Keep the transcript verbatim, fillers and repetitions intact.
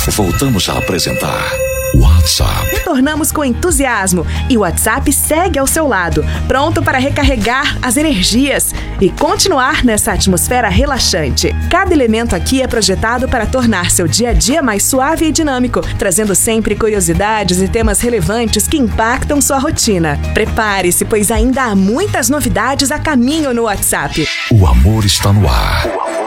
Voltamos a apresentar WhatsApp. Retornamos com entusiasmo e o WhatsApp segue ao seu lado, pronto para recarregar as energias e continuar nessa atmosfera relaxante. Cada elemento aqui é projetado para tornar seu dia a dia mais suave e dinâmico, trazendo sempre curiosidades e temas relevantes que impactam sua rotina. Prepare-se, pois ainda há muitas novidades a caminho no WhatsApp. O amor está no ar.